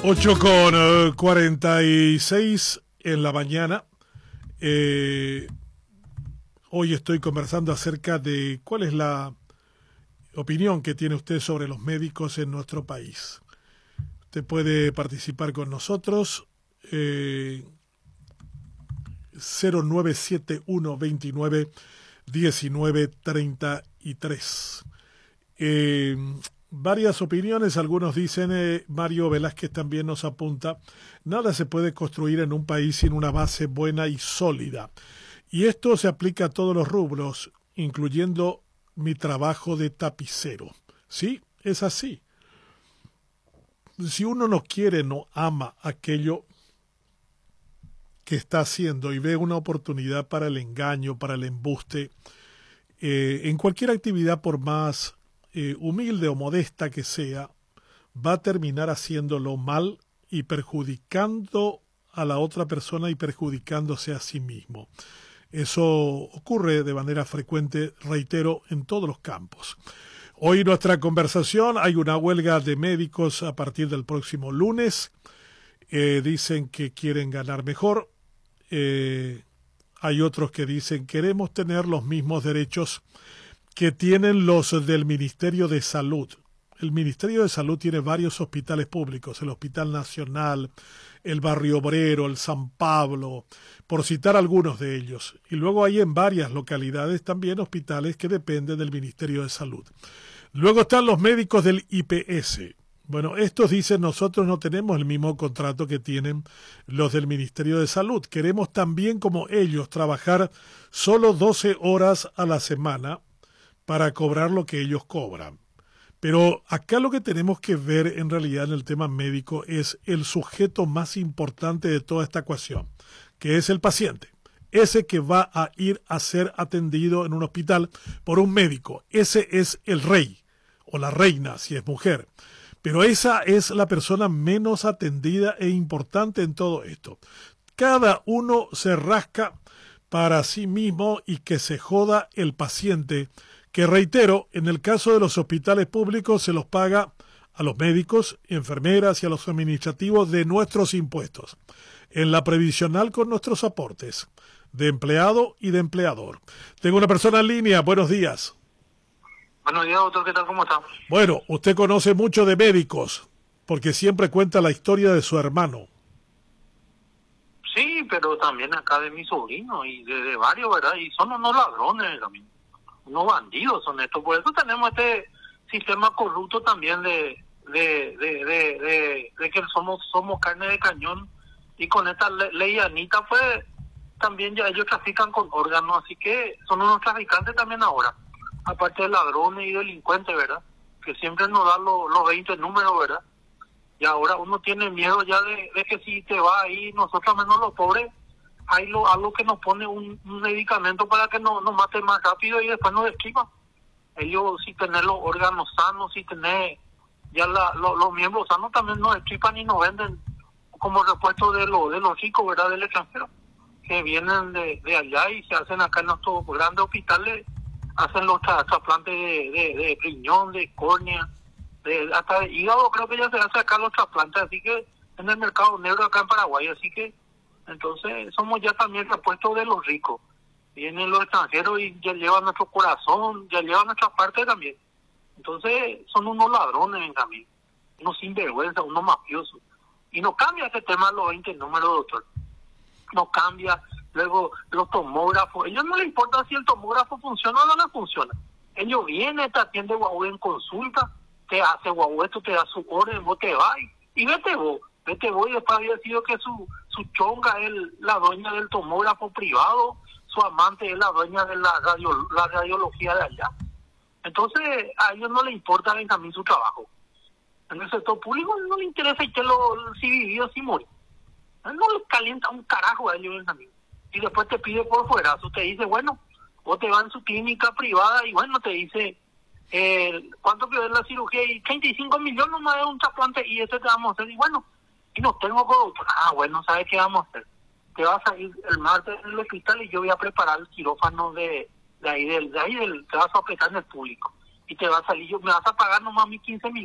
8:46 en la mañana. Hoy estoy conversando acerca de cuál es la opinión que tiene usted sobre los médicos en nuestro país. Usted puede participar con nosotros. 0971 29 19 33. Varias opiniones, algunos dicen, Mario Velázquez también nos apunta, nada se puede construir en un país sin una base buena y sólida. Y esto se aplica a todos los rubros, incluyendo mi trabajo de tapicero. Sí, es así. Si uno no quiere, no ama aquello que está haciendo y ve una oportunidad para el engaño, para el embuste, en cualquier actividad, por más humilde o modesta que sea, va a terminar haciéndolo mal y perjudicando a la otra persona y perjudicándose a sí mismo. Eso ocurre de manera frecuente, reitero, en todos los campos. Hoy nuestra conversación, hay una huelga de médicos a partir del próximo lunes. Dicen que quieren ganar mejor. Hay otros que dicen queremos tener los mismos derechos que tienen los del Ministerio de Salud. El Ministerio de Salud tiene varios hospitales públicos, el Hospital Nacional, el Barrio Obrero, el San Pablo, por citar algunos de ellos. Y luego hay en varias localidades también hospitales que dependen del Ministerio de Salud. Luego están los médicos del IPS. Bueno, estos dicen nosotros no tenemos el mismo contrato que tienen los del Ministerio de Salud. Queremos también como ellos trabajar solo 12 horas a la semana para cobrar lo que ellos cobran. Pero acá lo que tenemos que ver en realidad en el tema médico es el sujeto más importante de toda esta ecuación, que es el paciente. Ese que va a ir a ser atendido en un hospital por un médico. Ese es el rey o la reina si es mujer. Pero esa es la persona menos atendida e importante en todo esto. Cada uno se rasca para sí mismo y que se joda el paciente, que reitero, en el caso de los hospitales públicos se los paga a los médicos, enfermeras y a los administrativos de nuestros impuestos, en la previsional con nuestros aportes, de empleado y de empleador. Tengo una persona en línea, buenos días. Buenos días, doctor, ¿qué tal? ¿Cómo está? Bueno, usted conoce mucho de médicos, porque siempre cuenta la historia de su hermano. Sí, pero también acá de mi sobrino y de varios, ¿verdad? Y son unos ladrones también, unos bandidos son estos. Por eso tenemos este sistema corrupto también de que somos carne de cañón. Y con esta ley Anita, pues, también ya ellos trafican con órganos, así que son unos traficantes también ahora. Aparte de ladrones y delincuentes, ¿verdad? Que siempre nos dan los 20 números, ¿verdad? Y ahora uno tiene miedo ya de que si te va ahí, nosotros menos los pobres, hay algo que nos pone un medicamento para que nos mate más rápido y después nos esquiva. Ellos, si tener los órganos sanos, si tener ya los miembros sanos, también nos equipan y nos venden como repuesto de los ricos, ¿verdad? Del extranjero, que vienen de allá y se hacen acá en nuestros grandes hospitales, hacen los trasplantes de riñón, de córnea, hasta de hígado. Creo que ya se hace acá los trasplantes, así que en el mercado negro acá en Paraguay, así que entonces somos ya también repuestos de los ricos. Vienen los extranjeros y ya llevan nuestro corazón, ya llevan nuestra parte también. Entonces son unos ladrones también, unos sinvergüenza, unos mafiosos. Y no cambia este tema de los 20 números, doctor. No cambia. Luego los tomógrafos, a ellos no les importa si el tomógrafo funciona o no le funciona. Ellos vienen, te atiende Huawei en consulta, te hace Huawei, esto te da su orden, vos te vas y vete vos y después había sido que su chonga es la dueña del tomógrafo privado, su amante es la dueña de la radiología de allá. Entonces a ellos no les importa también su trabajo. En el sector público no le interesa si vivió o si murió. No les calienta un carajo a ellos también. Y después te pide por fuera, te dice, bueno, vos te vas en su clínica privada y bueno, te dice, ¿cuánto que es la cirugía? Y 35 millones nomás de un trasplante y ese te vamos a hacer. Y bueno, y no tengo producto. Bueno, ¿sabes qué vamos a hacer? Te vas a ir el martes en el hospital y yo voy a preparar el quirófano te vas a apretar en el público. Y te va a salir, me vas a pagar nomás mis 15 millones.